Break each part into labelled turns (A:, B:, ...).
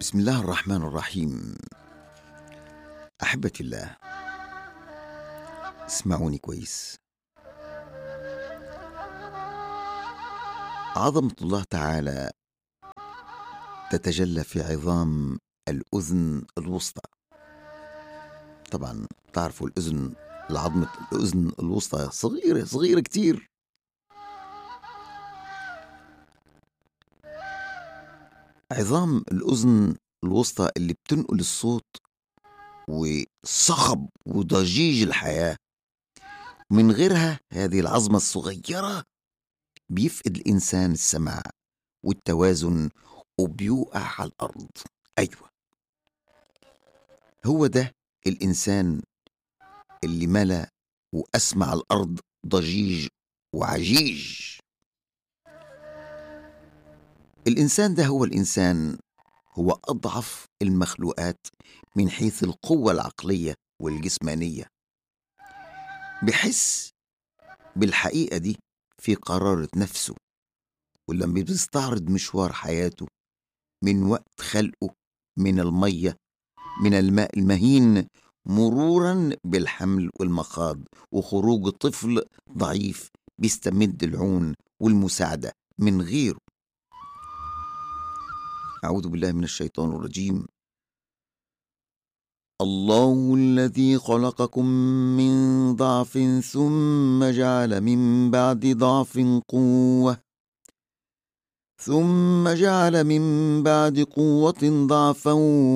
A: بسم الله الرحمن الرحيم. أحبتي الله، اسمعوني كويس. عظمة الله تعالى تتجلى في عظام الأذن الوسطى. طبعا تعرفوا عظمة الأذن الوسطى صغيرة كتير. عظام الأذن الوسطى اللي بتنقل الصوت وصخب وضجيج الحياة. من غيرها هذه العظمة الصغيرة بيفقد الإنسان السمع والتوازن وبيوقع على الأرض. أيوة، هو ده الإنسان اللي ملا وأسمع الأرض ضجيج وعجيج. الإنسان ده هو الإنسان، هو أضعف المخلوقات من حيث القوة العقلية والجسمانية. بحس بالحقيقة دي في قرارة نفسه، ولما بيستعرض مشوار حياته من وقت خلقه من المية، من الماء المهين، مرورا بالحمل والمخاض، وخروج طفل ضعيف بيستمد العون والمساعدة من غيره. أعوذ بالله من الشيطان الرجيم. الله الذي خلقكم من ضعف ثم جعل من بعد ضعف قوة، ثم جعل من بعد قوة ضعفا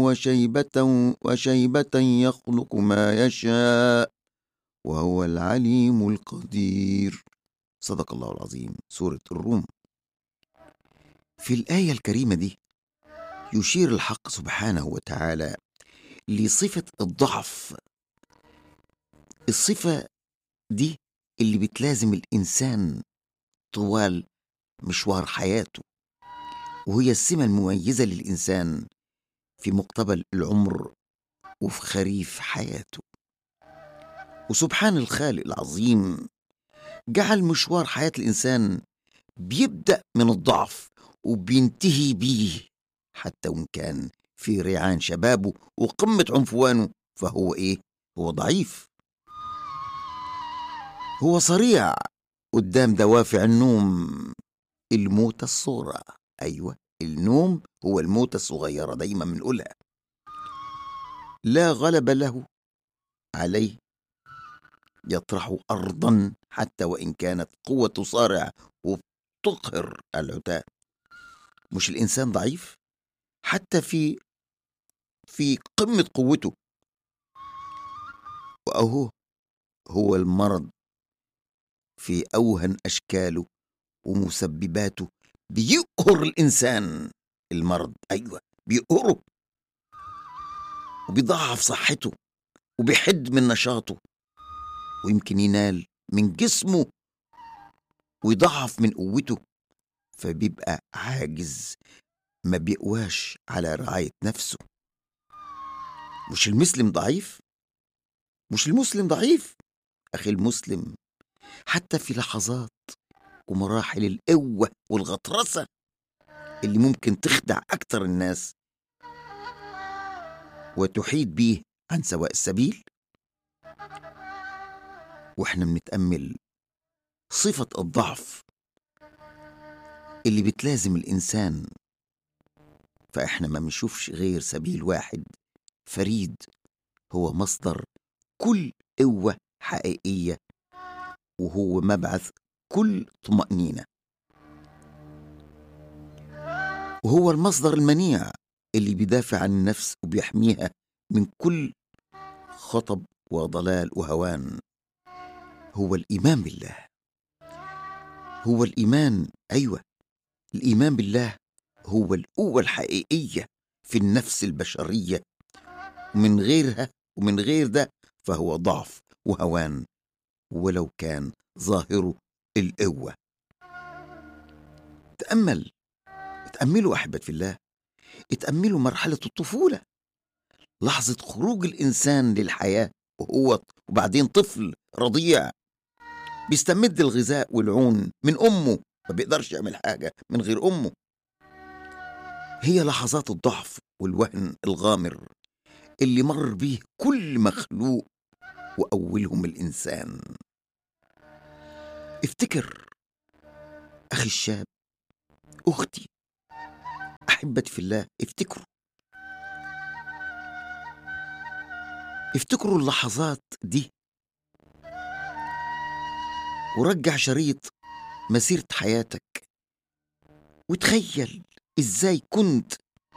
A: وشيبة يخلق ما يشاء وهو العليم القدير. صدق الله العظيم. سورة الروم. في الآية الكريمة دي يشير الحق سبحانه وتعالى لصفة الضعف. الصفة دي اللي بتلازم الإنسان طوال مشوار حياته، وهي السمة المميزة للإنسان في مقتبل العمر وفي خريف حياته. وسبحان الخالق العظيم جعل مشوار حياة الإنسان بيبدأ من الضعف وبينتهي بيه، حتى وإن كان في ريعان شبابه وقمة عنفوانه فهو إيه؟ هو ضعيف. هو صريع قدام دوافع النوم، الموتة الصغرى. أيوة، النوم هو الموتة الصغيرة، دايما بنقولها. لا غلب له عليه، يطرح أرضا حتى وإن كانت قوة تصارع وتقهر العتاة. مش الإنسان ضعيف حتى في قمة قوته، وأهو هو المرض في أوهن أشكاله ومسبباته بيقهر الإنسان. المرض أيوة بيقهره وبيضعف صحته وبيحد من نشاطه، ويمكن ينال من جسمه ويضعف من قوته، فبيبقى عاجز، ما بيقواش على رعاية نفسه. مش المسلم ضعيف، مش المسلم ضعيف. أخي المسلم حتى في لحظات ومراحل القوة والغطرسة اللي ممكن تخدع أكثر الناس وتحيد بيه عن سواء السبيل، وإحنا بنتأمل صفة الضعف اللي بتلازم الإنسان، فإحنا ما بنشوفش غير سبيل واحد فريد، هو مصدر كل قوة حقيقية، وهو مبعث كل طمأنينة، وهو المصدر المنيع اللي بيدافع عن النفس وبيحميها من كل خطب وضلال وهوان. هو الإيمان بالله، هو الإيمان. أيوة، الإيمان بالله هو القوة الحقيقية في النفس البشرية، ومن غيرها ومن غير ده فهو ضعف وهوان، ولو كان ظاهره القوة. تأملوا أحبة في الله، اتأملوا مرحلة الطفولة، لحظة خروج الإنسان للحياة وبعدين طفل رضيع بيستمد الغذاء والعون من أمه، ما بيقدرش يعمل حاجة من غير أمه. هي لحظات الضعف والوهن الغامر اللي مر بيه كل مخلوق وأولهم الإنسان. افتكر أخي الشاب، أختي، أحبتي في الله، افتكروا اللحظات دي، ورجع شريط مسيرة حياتك وتخيل إزاي كنت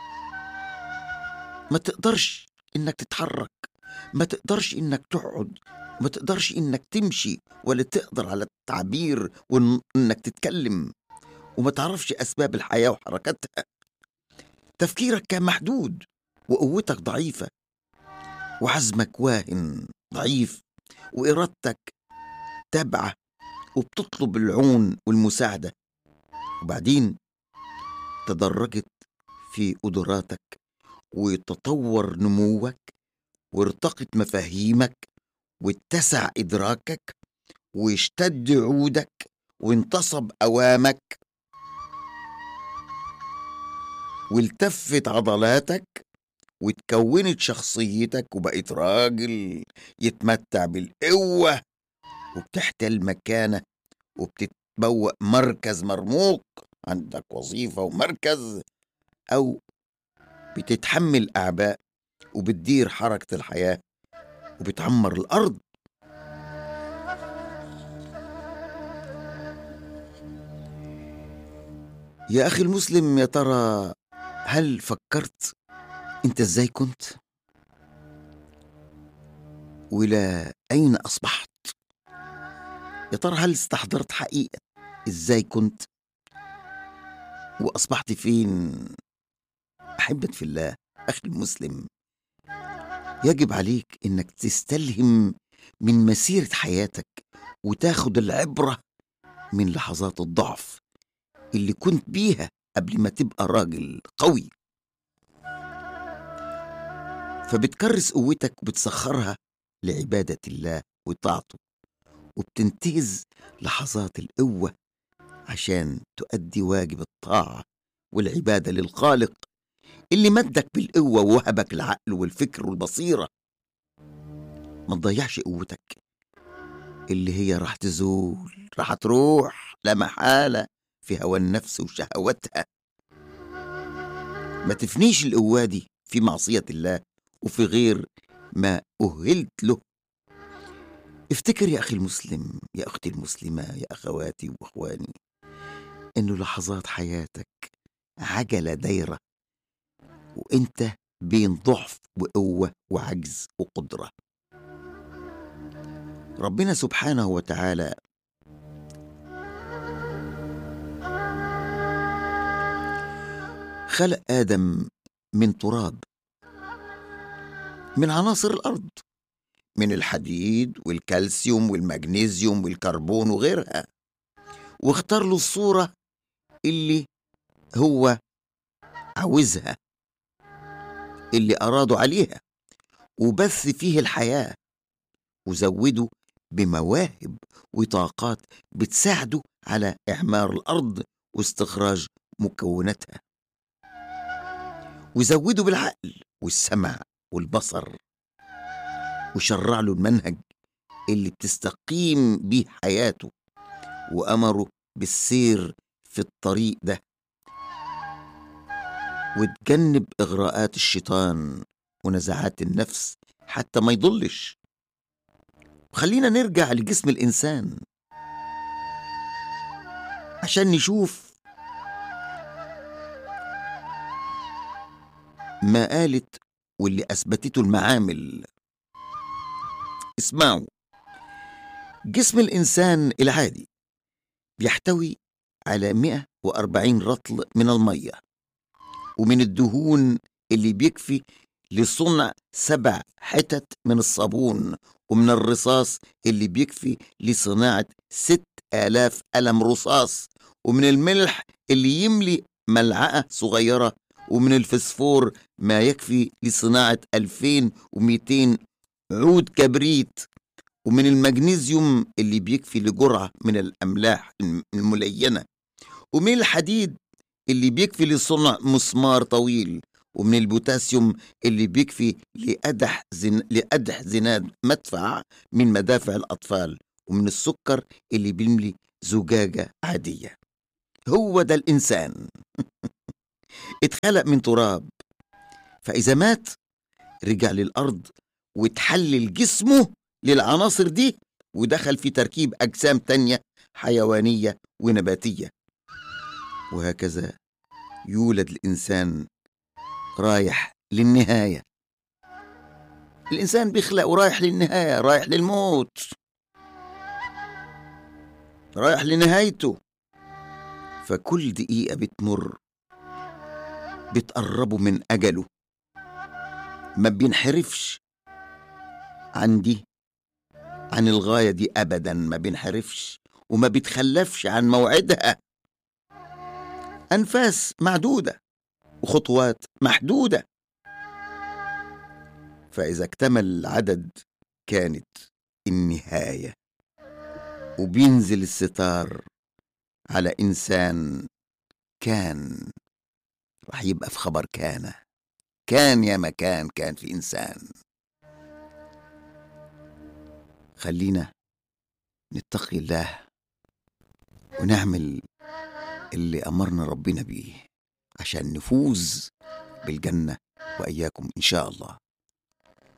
A: ما تقدرش إنك تتحرك، ما تقدرش إنك تقعد، ما تقدرش إنك تمشي، ولا تقدر على التعبير وإنك تتكلم، وما تعرفش أسباب الحياة وحركاتها. تفكيرك كان محدود، وقوتك ضعيفة، وعزمك واهن ضعيف، وإرادتك تابعة وبتطلب العون والمساعدة. وبعدين تدرجت في قدراتك، وتطور نموك، وارتقت مفاهيمك، واتسع إدراكك، واشتد عودك، وانتصب أوامك، والتفت عضلاتك، وتكونت شخصيتك، وبقيت راجل يتمتع بالقوة، وبتحتل مكانة، وبتتبوأ مركز مرموق، عندك وظيفة ومركز، أو بتتحمل أعباء، وبتدير حركة الحياة، وبتعمر الأرض. يا أخي المسلم، يا ترى هل فكرت أنت إزاي كنت؟ وإلى أين أصبحت؟ يا ترى هل استحضرت حقيقة إزاي كنت وأصبحت فين؟ أحبت في الله أخي المسلم، يجب عليك إنك تستلهم من مسيرة حياتك، وتاخد العبرة من لحظات الضعف اللي كنت بيها قبل ما تبقى راجل قوي. فبتكرس قوتك وبتسخرها لعبادة الله وطاعته، وبتنتهز لحظات القوة عشان تؤدي واجب الطاعة والعبادة للخالق اللي مدك بالقوة ووهبك العقل والفكر والبصيرة. ما تضيعش قوتك اللي هي راح تزول، راح تروح لا محالة في هوى النفس وشهوتها. ما تفنيش القوة دي في معصية الله وفي غير ما أهلت له. افتكر يا أخي المسلم، يا أختي المسلمة، يا أخواتي وأخواني، إنه لحظات حياتك عجلة دايرة، وإنت بين ضعف وقوة وعجز وقدرة. ربنا سبحانه وتعالى خلق آدم من تراب، من عناصر الأرض، من الحديد والكالسيوم والمغنيسيوم والكربون وغيرها، واختار له الصورة اللي هو عاوزها، اللي أرادوا عليها، وبث فيه الحياة، وزوده بمواهب وطاقات بتساعده على إعمار الأرض واستخراج مكوناتها، وزوده بالعقل والسمع والبصر، وشرع له المنهج اللي بتستقيم بيه حياته، وأمره بالسير في الطريق ده، وتجنب إغراءات الشيطان ونزعات النفس حتى ما يضلش. خلينا نرجع لجسم الإنسان عشان نشوف ما قالت واللي أثبتته المعامل. اسمعوا، جسم الإنسان العادي بيحتوي على 140 رطل من المية ومن الدهون اللي بيكفي لصنع 7 حتت من الصابون، ومن الرصاص اللي بيكفي لصناعة 6000 قلم رصاص، ومن الملح اللي يملي ملعقة صغيرة، ومن الفسفور ما يكفي لصناعة 2200 عود كبريت، ومن المغنيسيوم اللي بيكفي لجرعة من الأملاح الملينة، ومن الحديد اللي بيكفي لصنع مسمار طويل، ومن البوتاسيوم اللي بيكفي لقدح زناد مدفع من مدافع الأطفال، ومن السكر اللي بيملي زجاجة عادية. هو ده الإنسان. اتخلق من تراب، فإذا مات رجع للأرض وتحلل جسمه للعناصر دي، ودخل في تركيب أجسام تانية حيوانية ونباتية. وهكذا يولد الإنسان رايح للنهاية. الإنسان بيخلق ورايح للنهاية، رايح للموت، رايح لنهايته. فكل دقيقة بتمر بتقربه من أجله. ما بينحرفش عن الغاية دي أبدا، ما بينحرفش وما بيتخلفش عن موعدها. أنفاس معدودة وخطوات محدودة، فإذا اكتمل العدد كانت النهاية، وبينزل الستار على إنسان كان. راح يبقى في خبر كان يا مكان كان في إنسان. خلينا نتقي الله ونعمل اللي أمرنا ربنا بيه عشان نفوز بالجنة وإياكم إن شاء الله.